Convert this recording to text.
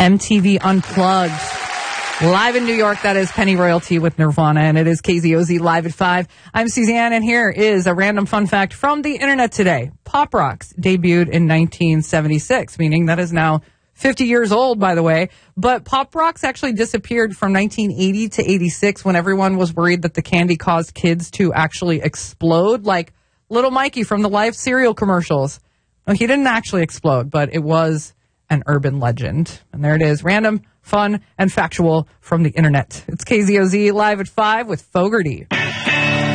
MTV Unplugged. Live in New York, that is Penny Royalty with Nirvana, and it is KZOZ Live at 5. I'm Suzanne, and here is a random fun fact from the internet today. Pop Rocks debuted in 1976, meaning that is now 50 years old, by the way. But Pop Rocks actually disappeared from 1980 to 86 when everyone was worried that the candy caused kids to actually explode, like Little Mikey from the Life cereal commercials. Well, he didn't actually explode, but it was an urban legend. And there it is, random, fun, and factual from the internet. It's KZOZ Live at 5 with Fogarty.